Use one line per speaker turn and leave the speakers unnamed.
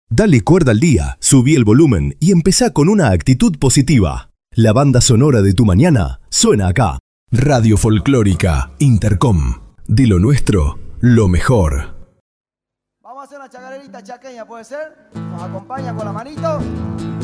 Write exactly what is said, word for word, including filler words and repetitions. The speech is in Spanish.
Dale cuerda al día, subí el volumen y empezá con una actitud positiva. La banda sonora de tu mañana suena acá. Radio Folclórica Intercom. De lo nuestro, lo mejor.
Vamos a hacer una chacarerita chaqueña, ¿puede ser? Nos acompaña con la manito.